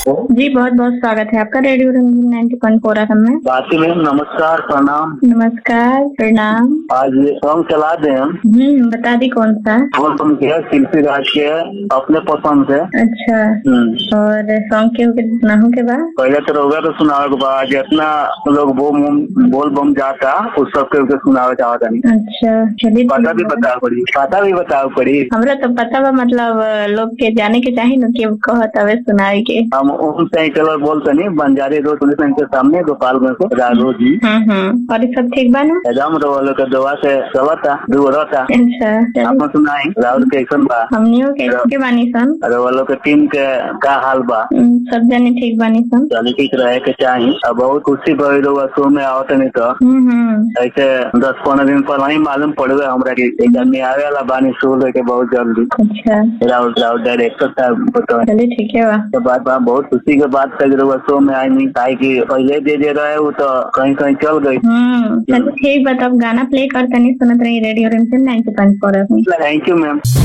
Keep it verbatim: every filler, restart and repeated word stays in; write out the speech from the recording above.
जी बहुत बहुत स्वागत है आपका रेडियो रंगीन नाइन्टी पॉइंट फोर एफ एम में। बाकी मैम नमस्कार प्रणाम। नमस्कार प्रणाम। आज ये सॉन्ग चला दे हम। हम्म बता दी कौन सा। और तुम क्या शिल्पी राज के अपने पसंद से। अच्छा हम्म। और सॉन्ग के होके सुनाहू के बाद पहले तो रोगा तो सुनावे के बाद जितना लोग वो बोल बम जाता उस सब के होके सुनावे चाहता नहीं। अच्छा चलिए पता भी बताओ पड़ी पता भी बताओ पड़ी हमरा तो पता बा, मतलब लोग के जाने के चाही न कि कहत हवे सुनाए के। हम उन सही चलो बोलते नहीं बंजारी रोड पुलिस लाइन के सामने गोपालगंज से राघव जी। हम्म हम्म और ये सब ठीक बा ना। एकदम रोलो के दवा से चलता दूरता। अच्छा आप सुनाई राहुल के कैसन बा। हमनियो के के बानी सन। अरे वालों के टीम के का हाल बा। सब जने ठीक बानी सन। चलिए ठीक रहे के चाहिए। अब बहुत खुशी भई लोग शो में आवत नहीं तो ऐसे दस पंद्रह दिन पर वही मालूम पड़ गया हमरा की एक आदमी आवे वाला बानी शो लेके बहुत जल्दी। अच्छा राहुल राहुल डायरेक्टर साहब चलिए ठीक है बा। तो बात बा बहुत खुशी के बात कर रहे शो में आई नहीं काहे की पहले दे दे रहे वो तो कहीं कहीं चल गई। चलिए ठीक बा, तब गाना प्ले करते नहीं सुनत रही रेडियो रंगीन ninety point four F M. Thank you ma'am.